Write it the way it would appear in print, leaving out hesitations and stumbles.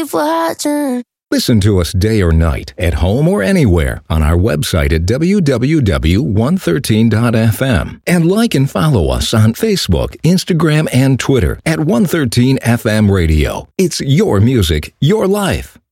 keep watching. Listen to us day or night, at home or anywhere, on our website at www.113.fm. And like and follow us on Facebook, Instagram, and Twitter at 113 FM Radio. It's your music, your life.